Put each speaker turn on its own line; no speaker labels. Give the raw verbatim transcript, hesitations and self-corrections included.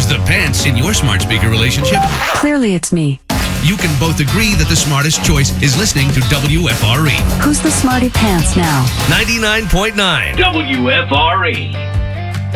Who's the pants in your smart speaker relationship?
Clearly it's me.
You can both agree that the smartest choice is listening to W F R E.
Who's the smarty pants now?
ninety-nine point nine W F R E.